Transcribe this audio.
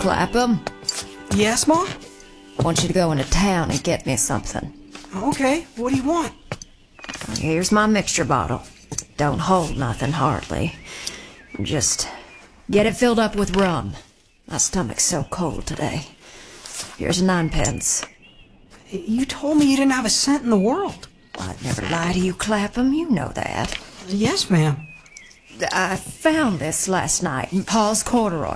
Clapham. Yes, Ma? I want you to go into town and get me something. Okay, what do you want? Here's my mixture bottle. Don't hold nothing, hardly. Just get it filled up with rum. My stomach's so cold today. Here's 9 pence. You told me you didn't have a cent in the world. I'd never lie to you, Clapham. You know that. Yes, ma'am. I found this last night in Paul's corduroy